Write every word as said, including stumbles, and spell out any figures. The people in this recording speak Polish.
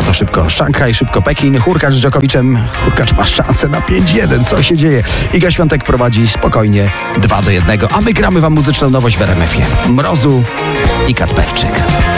bardzo szybko Szanghaj, szybko Pekin. Hurkacz z Dżokowiczem. Hurkacz ma szansę na pięć jeden. Co się dzieje? Iga Świątek prowadzi spokojnie dwa do jednego. A my gramy wam muzyczną nowość w R M F ie. Mrozu i Kacperczyk.